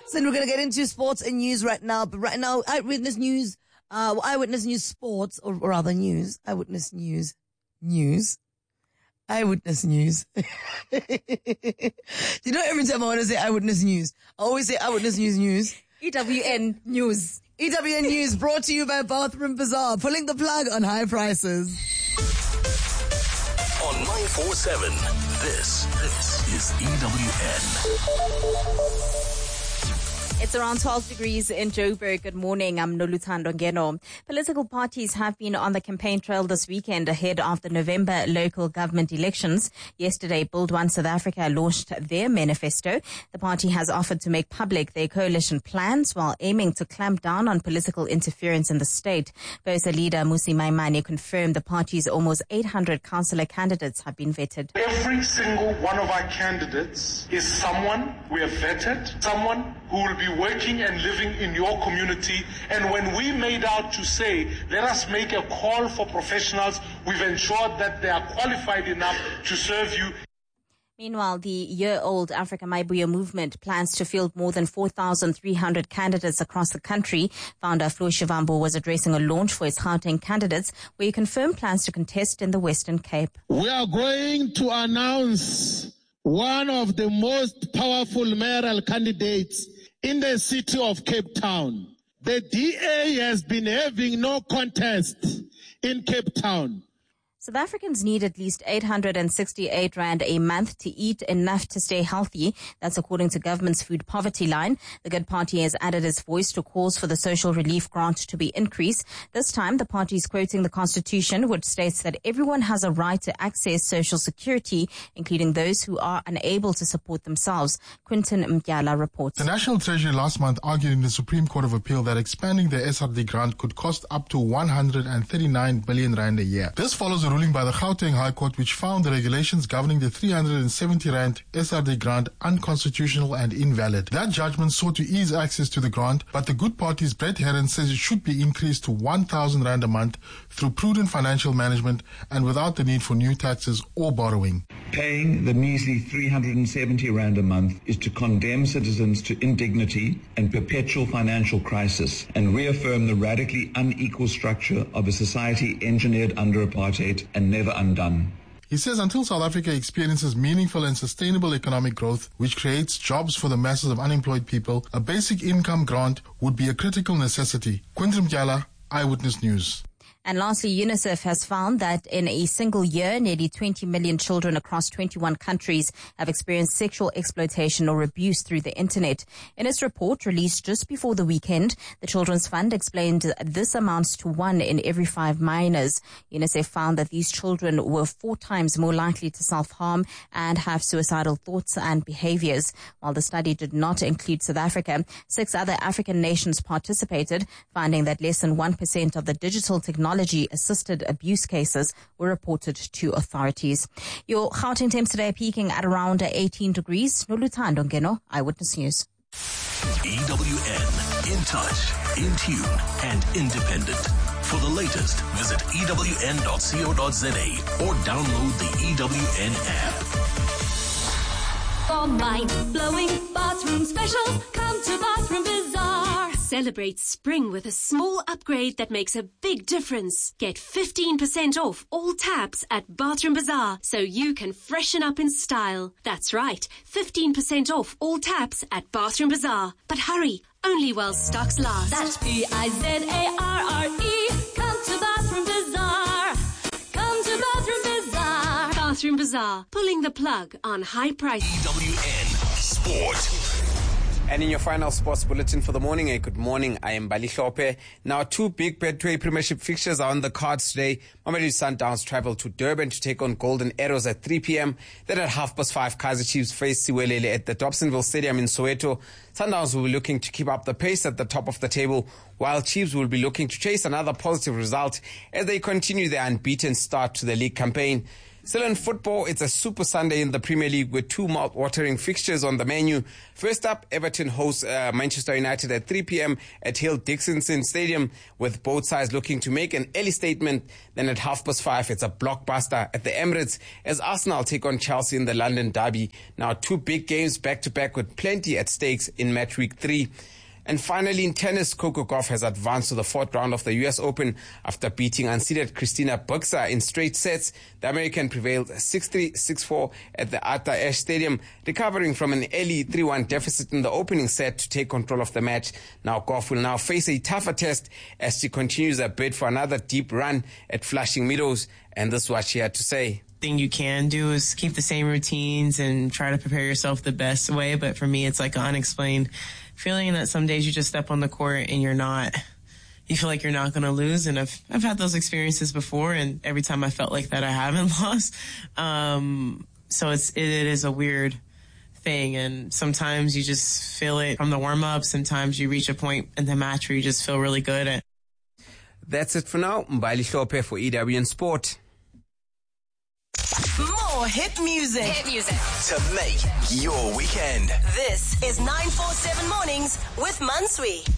So we're going to get into sports and news right now. But right now, Eyewitness News, Eyewitness News Sports, or rather news, Eyewitness News. Eyewitness News. Do you know every time I want to say Eyewitness News, I always say Eyewitness News. EWN News. EWN News brought to you by Bathroom Bazaar, pulling the plug on high prices. On 947, this is EWN. It's around 12 degrees in Joburg. Good morning. I'm Noluthando Ngeno. Political parties have been on the campaign trail this weekend ahead of the November local government elections. Yesterday, Build One South Africa launched their manifesto. The party has offered to make public their coalition plans while aiming to clamp down on political interference in the state. BOSA leader Mmusi Maimane confirmed the party's almost 800 councillor candidates have been vetted. Every single one of our candidates is someone we have vetted, someone who will be working and living in your community. And when we made out to say, let us make a call for professionals, we've ensured that they are qualified enough to serve you. Meanwhile, the year-old Africa Maibuya movement plans to field more than 4,300 candidates across the country. Founder Floyd Shivambu was addressing a launch for his Gauteng candidates, where he confirmed plans to contest in the Western Cape. We are going to announce one of the most powerful mayoral candidates in the city of Cape Town. The DA has been having no contest in Cape Town. South Africans need at least 868 Rand a month to eat enough to stay healthy. That's according to government's food poverty line. The Good Party has added its voice to calls for the social relief grant to be increased. This time, the party is quoting the Constitution, which states that everyone has a right to access social security, including those who are unable to support themselves. Quinton Mgyala reports. The National Treasury last month argued in the Supreme Court of Appeal that expanding the SRD grant could cost up to 139 billion Rand a year. This follows a ruling by the Gauteng High Court, which found the regulations governing the 370 Rand SRD grant unconstitutional and invalid. That judgment sought to ease access to the grant, but the Good Party's Brett Herron says it should be increased to 1,000 Rand a month through prudent financial management and without the need for new taxes or borrowing. Paying the measly 370 Rand a month is to condemn citizens to indignity and perpetual financial crisis and reaffirm the radically unequal structure of a society engineered under apartheid and never undone. He says until South Africa experiences meaningful and sustainable economic growth, which creates jobs for the masses of unemployed people, a basic income grant would be a critical necessity. Quinton Mgyala, Eyewitness News. And lastly, UNICEF has found that in a single year, nearly 20 million children across 21 countries have experienced sexual exploitation or abuse through the internet. In its report released just before the weekend, the Children's Fund explained this amounts to 1 in every 5 minors. UNICEF found that these children were 4 times more likely to self-harm and have suicidal thoughts and behaviors. While the study did not include South Africa, 6 other African nations participated, finding that less than 1% of the digital technology-assisted abuse cases were reported to authorities. Your Gauteng temps today peaking at around 18 degrees. Noluthando Ngeno, Eyewitness News. EWN, in touch, in tune, and independent. For the latest, visit ewn.co.za or download the EWN app. For mind-blowing bathroom specials, come to Bathroom Bazaar. Celebrate spring with a small upgrade that makes a big difference. Get 15% off all taps at Bathroom Bazaar so you can freshen up in style. That's right, 15% off all taps at Bathroom Bazaar. But hurry, only while stocks last. That's P-I-Z-A-R-R-E. Come to Bathroom Bazaar. Come to Bathroom Bazaar. Bathroom Bazaar, pulling the plug on high price. EWN Sport. And in your final sports bulletin for the morning, good morning, I am Bali Hlophe. Now, 2 big Betway Premiership fixtures are on the cards today. Mamelodi Sundowns travel to Durban to take on Golden Arrows at 3 p.m. Then at 5:30, Kaizer Chiefs face Siwelele at the Dobsonville Stadium in Soweto. Sundowns will be looking to keep up the pace at the top of the table, while Chiefs will be looking to chase another positive result as they continue their unbeaten start to the league campaign. Still in football, it's a Super Sunday in the Premier League with two mouth-watering fixtures on the menu. First up, Everton hosts Manchester United at 3 p.m. at Hill Dickinson Stadium, with both sides looking to make an early statement. Then at 5:30, it's a blockbuster at the Emirates as Arsenal take on Chelsea in the London derby. Now, two big games back-to-back with plenty at stakes in match week 3. And finally, in tennis, Coco Gauff has advanced to the 4th round of the U.S. Open after beating unseeded Christina Buxa in straight sets. The American prevailed 6-3, 6-4 at the Arthur Ashe Stadium, recovering from an early 3-1 deficit in the opening set to take control of the match. Now, Gauff will now face a tougher test as she continues her bid for another deep run at Flushing Meadows. And this is what she had to say. Thing you can do is keep the same routines and try to prepare yourself the best way. But for me, it's like an unexplained feeling that some days you just step on the court and you feel like you're not going to lose. And I've had those experiences before, and every time I felt like that, I haven't lost. So it is a weird thing. And sometimes you just feel it from the warm up. Sometimes you reach a point in the match where you just feel really good. That's it for now. Mbali Hlope for EWN Sport. More hit music. To make your weekend. This is 947 Mornings with Mansui.